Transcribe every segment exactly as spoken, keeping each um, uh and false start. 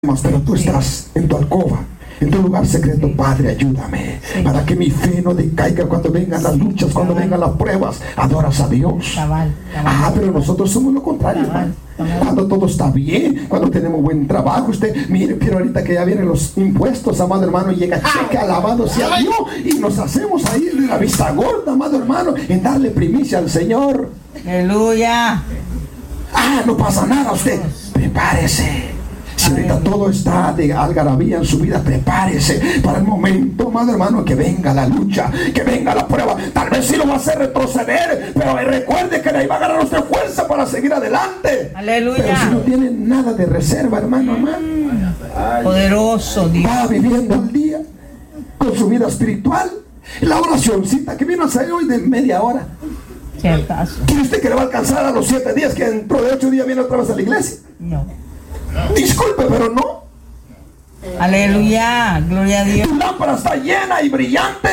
pero tú estás en tu alcoba, en tu lugar secreto. Padre, ayúdame para que mi fe no decaiga cuando vengan las luchas, cuando vengan las pruebas. Adoras a Dios. Ah, pero nosotros somos lo contrario, hermano. Cuando todo está bien, cuando tenemos buen trabajo, usted mire, pero ahorita que ya vienen los impuestos, amado hermano, y llega cheque, alabado sea Dios, y nos hacemos ahí la vista gorda, amado hermano, en darle primicia al Señor. Aleluya. Ah, no pasa nada, usted prepárese. Si ahorita todo está de algarabía en su vida, prepárese para el momento, amado hermano, que venga la lucha, que venga la prueba. Tal vez sí lo va a hacer retroceder, pero recuerde que de ahí va a agarrar usted fuerza para seguir adelante. Aleluya. Pero si no tiene nada de reserva, hermano, hermano, poderoso Dios, va viviendo el día con su vida espiritual. La oracióncita que vino a hacer hoy de media hora, si acaso. ¿quiere usted que le va a alcanzar a los siete días, que dentro de ocho días viene otra vez a la iglesia? No. Disculpe, pero no. Aleluya, gloria a Dios. Tu lámpara está llena y brillante,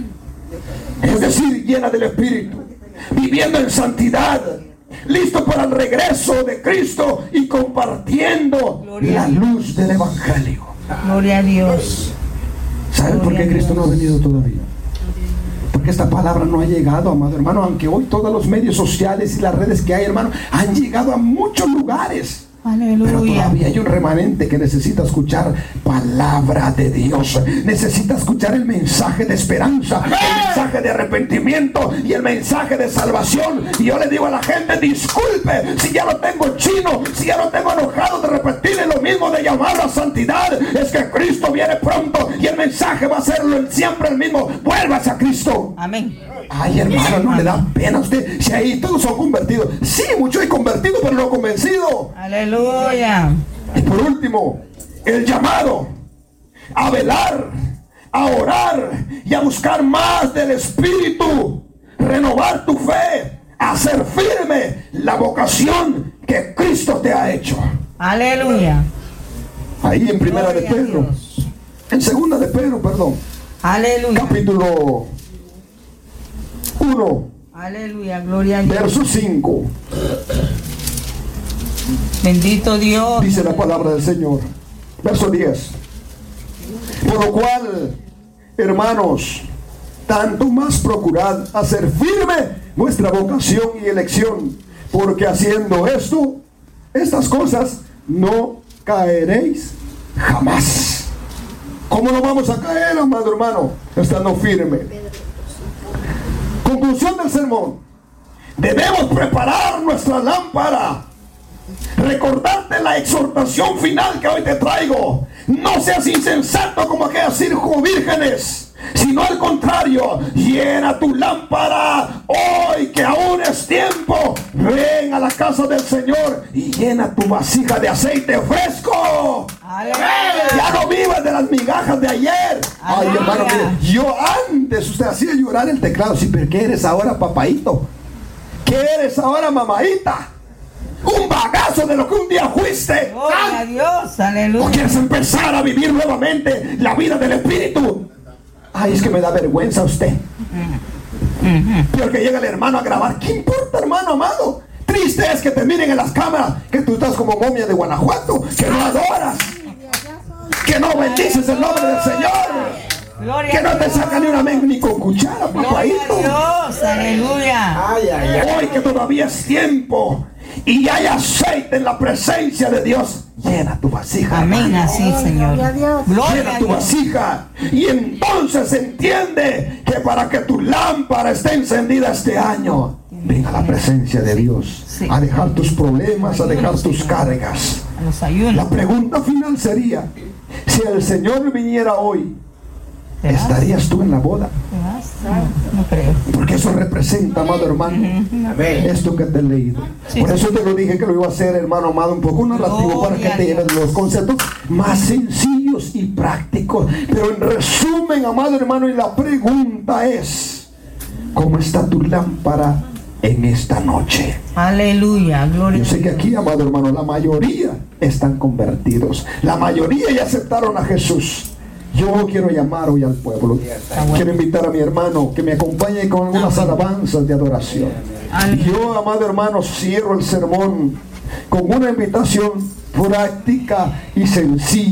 es decir, llena del Espíritu, viviendo en santidad, listo para el regreso de Cristo y compartiendo gloria la luz del Evangelio. Gloria a Dios. ¿Saben por qué Cristo no ha venido todavía? Porque esta palabra no ha llegado, amado hermano, aunque hoy todos los medios sociales y las redes que hay, hermano, han llegado a muchos lugares. Aleluya. Pero todavía hay un remanente que necesita escuchar palabra de Dios. Necesita escuchar el mensaje de esperanza, el mensaje de arrepentimiento y el mensaje de salvación. Y yo le digo a la gente, disculpe si ya lo tengo chino, si ya lo tengo enojado de repetirle lo mismo, de llamar a santidad. Es que Cristo viene pronto y el mensaje va a ser siempre el mismo. Vuélvase a Cristo. Amén. Ay, hermano, no le da pena a usted. Si ahí todos son convertidos. Sí, muchos hay convertidos, pero no convencidos. Aleluya. Y por último, el llamado a velar, a orar y a buscar más del Espíritu, renovar tu fe, hacer firme la vocación que Cristo te ha hecho. Aleluya. Ahí en primera de Pedro, en segunda de Pedro, perdón. Aleluya. Capítulo uno. Aleluya, gloria a Dios. Verso cinco. Bendito Dios. Dice la palabra del Señor. Verso diez. Por lo cual, hermanos, tanto más procurad hacer firme vuestra vocación y elección, porque haciendo esto, estas cosas, no caeréis jamás. ¿Cómo no vamos a caer, amado hermano? Estando firme. Conclusión del sermón: debemos preparar nuestra lámpara. Recordarte la exhortación final que hoy te traigo. No seas insensato como aquellas cinco vírgenes, sino al contrario, llena tu lámpara hoy, que aún es tiempo. Ven a la casa del Señor y llena tu vasija de aceite fresco. Aleluya. Ya no vivas de las migajas de ayer. Ay, hermano, mire, yo antes usted hacía llorar el teclado. Sí, pero ¿qué eres ahora, papaito? ¿Qué eres ahora, mamaita? Un bagazo de lo que un día fuiste. Gloria a Dios, aleluya. ¿O quieres empezar a vivir nuevamente la vida del Espíritu? Ay, es que me da vergüenza usted. Peor que llega el hermano a grabar. ¿Qué importa, hermano amado? Triste es que te miren en las cámaras que tú estás como momia de Guanajuato, que no adoras, que no bendices el nombre del Señor, Gloria que no te saca ni una men ni con cuchara, papaito. Gloria a Dios, aleluya. Ay, ay, ay. Hoy que todavía es tiempo y hay aceite en la presencia de Dios, llena tu vasija. Amén, así, Señor. Gloria Llena a tu Dios. vasija. Y entonces entiende que para que tu lámpara esté encendida este año, ven a la presencia de Dios, Sí. a dejar tus problemas, a dejar tus cargas. A los ayunos. La pregunta final sería: si el Señor viniera hoy, ¿Te vas? ¿estarías tú en la boda? ¿Te vas? No, no creo. Porque eso representa, amado hermano, esto que te he leído. Sí, Por sí. eso te lo dije que lo iba a hacer, hermano amado, un poco narrativo, para que Gloria te a Dios. lleves los conceptos más sencillos y prácticos. Pero en resumen, amado hermano, y la pregunta es: ¿cómo está tu lámpara en esta noche? Aleluya, gloria Yo a sé que Dios. aquí, amado hermano, la mayoría están convertidos. La mayoría ya aceptaron a Jesús. Yo quiero llamar hoy al pueblo. Quiero invitar a mi hermano que me acompañe con unas alabanzas de adoración. Y yo, amado hermano, cierro el sermón con una invitación práctica y sencilla.